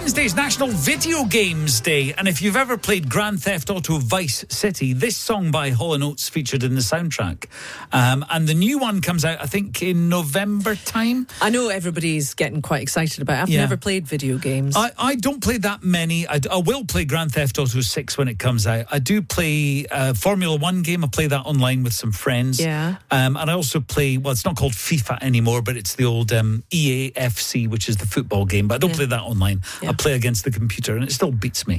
Wednesday's National Video Games Day, and if you've ever played Grand Theft Auto Vice City, this song by Hall & Oates featured in the soundtrack. And the new one comes out, I think, in November time. I know everybody's getting quite excited about it. I've never played video games. I don't play that many. I will play Grand Theft Auto 6 when it comes out. I do play Formula 1 game. I play that online with some friends. Yeah. And I also play, well, it's not called FIFA anymore, but it's the old EAFC, which is the football game. But I don't play that online. I play against the computer, and it still beats me.